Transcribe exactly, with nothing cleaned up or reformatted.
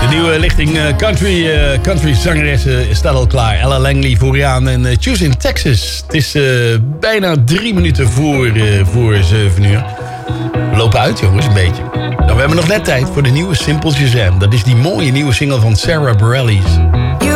De nieuwe lichting uh, country, uh, country zangeres uh, staat al klaar. Ella Langley voor je aan en uh, Choose in Texas. Het is uh, bijna drie minuten voor, uh, voor zeven uur. We lopen uit, jongens, een beetje. Nou, we hebben nog net tijd voor de nieuwe Simple Shazam. Dat is die mooie nieuwe single van Sarah Bareilles.